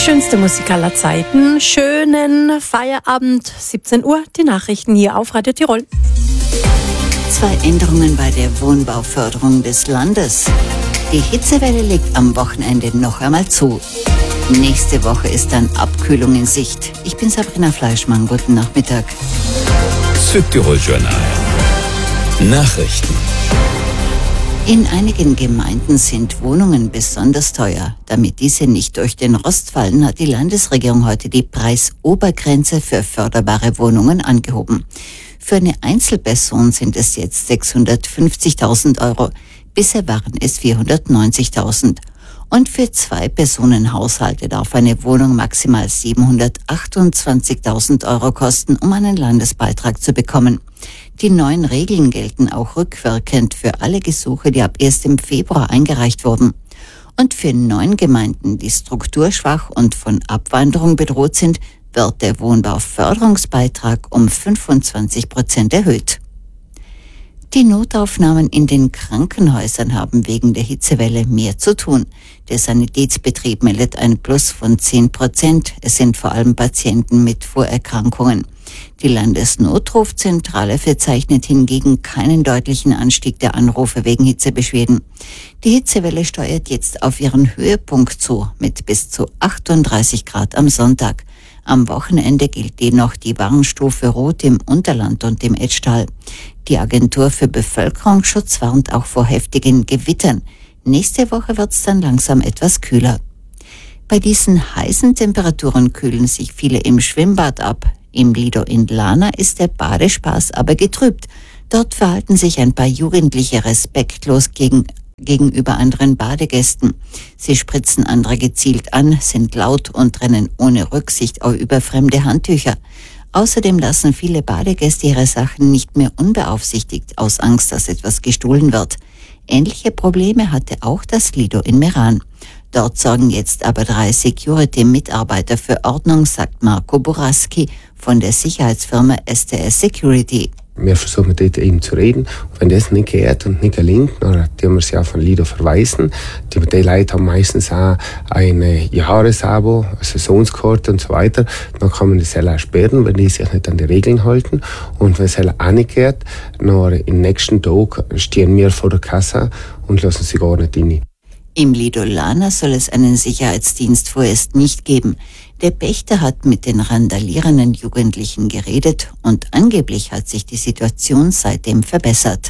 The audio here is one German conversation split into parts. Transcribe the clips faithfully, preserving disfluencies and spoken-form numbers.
schönste Musik aller Zeiten. Schönen Feierabend, siebzehn Uhr, die Nachrichten hier auf Radio Tirol. Zwei Änderungen bei der Wohnbauförderung des Landes. Die Hitzewelle legt am Wochenende noch einmal zu. Nächste Woche ist dann Abkühlung in Sicht. Ich bin Sabrina Fleischmann, guten Nachmittag. Südtirol Journal. Nachrichten. In einigen Gemeinden sind Wohnungen besonders teuer. Damit diese nicht durch den Rost fallen, hat die Landesregierung heute die Preisobergrenze für förderbare Wohnungen angehoben. Für eine Einzelperson sind es jetzt sechshundertfünfzigtausend Euro. Bisher waren es vierhundertneunzigtausend. Und für Zwei-Personen-Haushalte darf eine Wohnung maximal siebenhundertachtundzwanzigtausend Euro kosten, um einen Landesbeitrag zu bekommen. Die neuen Regeln gelten auch rückwirkend für alle Gesuche, die ab ersten Februar eingereicht wurden. Und für neun Gemeinden, die strukturschwach und von Abwanderung bedroht sind, wird der Wohnbauförderungsbeitrag um fünfundzwanzig Prozent erhöht. Die Notaufnahmen in den Krankenhäusern haben wegen der Hitzewelle mehr zu tun. Der Sanitätsbetrieb meldet ein Plus von zehn Prozent. Es sind vor allem Patienten mit Vorerkrankungen. Die Landesnotrufzentrale verzeichnet hingegen keinen deutlichen Anstieg der Anrufe wegen Hitzebeschwerden. Die Hitzewelle steuert jetzt auf ihren Höhepunkt zu, mit bis zu achtunddreißig Grad am Sonntag. Am Wochenende gilt dennoch die Warnstufe Rot im Unterland und im Etschtal. Die Agentur für Bevölkerungsschutz warnt auch vor heftigen Gewittern. Nächste Woche wird es dann langsam etwas kühler. Bei diesen heißen Temperaturen kühlen sich viele im Schwimmbad ab. Im Lido in Lana ist der Badespaß aber getrübt. Dort verhalten sich ein paar Jugendliche respektlos gegen, gegenüber anderen Badegästen. Sie spritzen andere gezielt an, sind laut und rennen ohne Rücksicht auch über fremde Handtücher. Außerdem lassen viele Badegäste ihre Sachen nicht mehr unbeaufsichtigt, aus Angst, dass etwas gestohlen wird. Ähnliche Probleme hatte auch das Lido in Meran. Dort sorgen jetzt aber drei Security-Mitarbeiter für Ordnung, sagt Marco Boraski von der Sicherheitsfirma S T S Security. Wir versuchen dort eben zu reden. Und wenn das nicht geht und nicht gelingt, dann tun wir sie auch von Lido verweisen. Die, die Leute haben meistens auch ein Jahresabo, eine Saisonskarte und so weiter. Dann kann man das auch sperren, wenn die sich nicht an die Regeln halten. Und wenn es auch nicht geht, dann im nächsten Tag stehen wir vor der Kasse und lassen sie gar nicht rein. Im Lido Lana soll es einen Sicherheitsdienst vorerst nicht geben. Der Pächter hat mit den randalierenden Jugendlichen geredet und angeblich hat sich die Situation seitdem verbessert.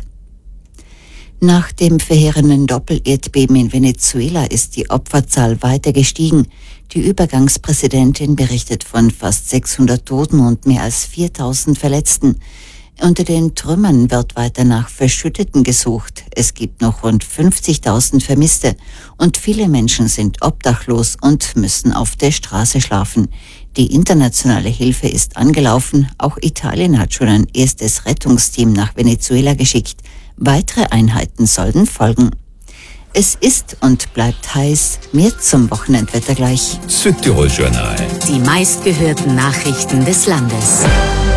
Nach dem verheerenden Doppelerdbeben in Venezuela ist die Opferzahl weiter gestiegen. Die Übergangspräsidentin berichtet von fast sechshundert Toten und mehr als viertausend Verletzten. Unter den Trümmern wird weiter nach Verschütteten gesucht. Es gibt noch rund fünfzigtausend Vermisste und viele Menschen sind obdachlos und müssen auf der Straße schlafen. Die internationale Hilfe ist angelaufen. Auch Italien hat schon ein erstes Rettungsteam nach Venezuela geschickt. Weitere Einheiten sollen folgen. Es ist und bleibt heiß. Mehr zum Wochenendwetter gleich. Südtirol Journal. Die meistgehörten Nachrichten des Landes.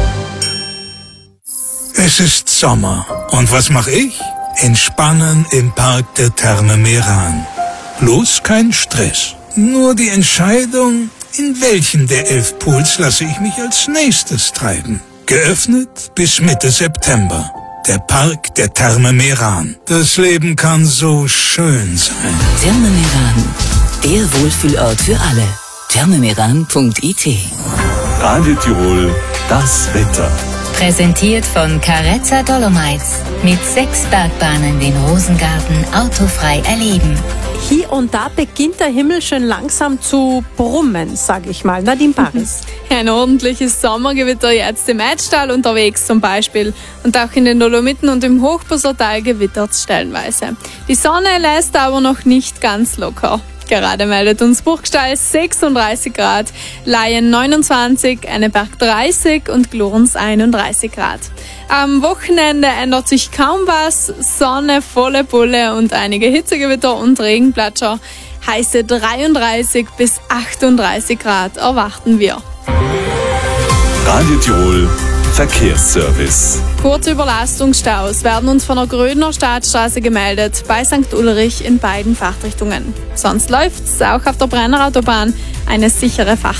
Es ist Sommer. Und was mache ich? Entspannen im Park der Therme Meran. Bloß kein Stress. Nur die Entscheidung, in welchen der elf Pools lasse ich mich als nächstes treiben. Geöffnet bis Mitte September. Der Park der Therme Meran. Das Leben kann so schön sein. Therme Meran. Der Wohlfühlort für alle. thermemeran punkt I T. Radio Tirol, das Wetter. Präsentiert von Carezza Dolomites. Mit sechs Bergbahnen den Rosengarten autofrei erleben. Hier und da beginnt der Himmel schon langsam zu brummen, sage ich mal. Nadine Paris. Ein ordentliches Sommergewitter jetzt im Etschtal unterwegs zum Beispiel. Und auch in den Dolomiten und im Hochbussertal gewittert es stellenweise. Die Sonne lässt aber noch nicht ganz locker. Gerade meldet uns Burgstall sechsunddreißig Grad, Laien neunundzwanzig, Enneberg dreißig und Glurns einunddreißig Grad. Am Wochenende ändert sich kaum was, Sonne, volle Pulle und einige Hitzegewitter und Regenplatscher. Heiße dreiunddreißig bis achtunddreißig Grad erwarten wir. Radio Tirol Verkehrsservice. Kurze Überlastungsstaus werden uns von der Grödner Staatsstraße gemeldet, bei Sankt Ulrich in beiden Fahrtrichtungen. Sonst läuft's auch auf der Brenner Autobahn eine sichere Fahrt.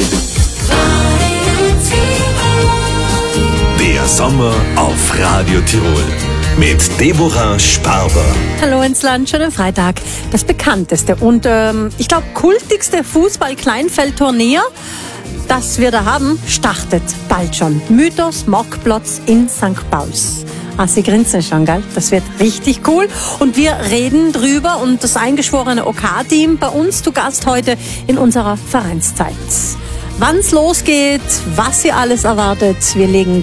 Der Sommer auf Radio Tirol mit Deborah Sparber. Hallo ins Land, schönen Freitag. Das bekannteste und ähm, ich glaube kultigste Fußball-Kleinfeldturnier, das wir da haben, startet bald schon. Mythos Marktplatz in Sankt Pauls. Ah, Sie grinsen schon, gell? Das wird richtig cool. Und wir reden drüber und das eingeschworene O K-Team bei uns zu Gast heute in unserer Vereinszeit. Wann's losgeht, was Sie alles erwartet, wir legen